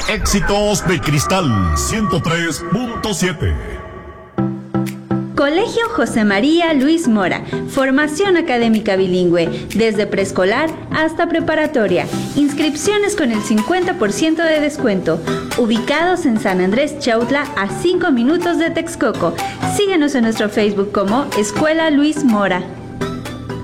Éxitos de Cristal 103.7. Colegio José María Luis Mora, formación académica bilingüe, desde preescolar hasta preparatoria. Inscripciones con el 50% de descuento. Ubicados en San Andrés Chautla, a 5 minutos de Texcoco. Síguenos en nuestro Facebook como Escuela Luis Mora.